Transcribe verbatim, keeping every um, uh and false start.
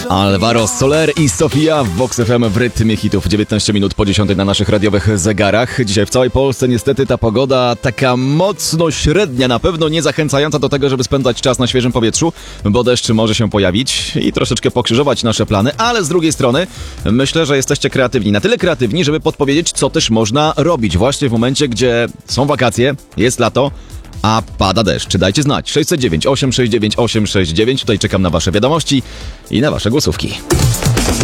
Alvaro Soler i Sofia w Vox F M w rytmie hitów. dziewiętnaście minut po dziesiątej na naszych radiowych zegarach. Dzisiaj w całej Polsce niestety ta pogoda taka mocno średnia, na pewno nie zachęcająca do tego, żeby spędzać czas na świeżym powietrzu, bo deszcz może się pojawić i troszeczkę pokrzyżować nasze plany, ale z drugiej strony myślę, że jesteście kreatywni. Na tyle kreatywni, żeby podpowiedzieć, co też można robić właśnie w momencie, gdzie są wakacje, jest lato, a pada deszcz. Dajcie znać. sześć zero dziewięć osiem sześć dziewięć osiem sześć dziewięć. Tutaj czekam na wasze wiadomości i na wasze głosówki.